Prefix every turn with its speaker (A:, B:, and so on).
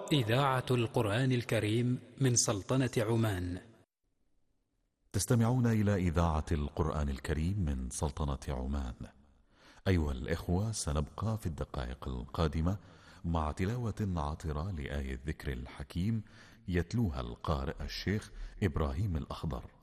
A: إذاعة القرآن الكريم من سلطنة عمان.
B: تستمعون إلى إذاعة القرآن الكريم من سلطنة عمان. أيها الإخوة، سنبقى في الدقائق القادمة مع تلاوة عطرة لآية ذكر الحكيم يتلوها القارئ الشيخ إبراهيم الأخضر.